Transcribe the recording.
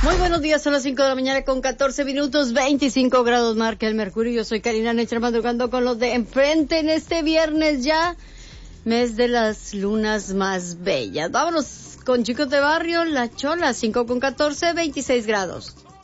Muy buenos días, son las 5 de la mañana con 14 minutos, 25 grados marca el mercurio. Yo soy Karina Necher, madrugando con los de enfrente en este viernes ya, mes de las lunas más bellas. Vámonos con Chicos de Barrio, La Chola, 5 con 14, 26 grados.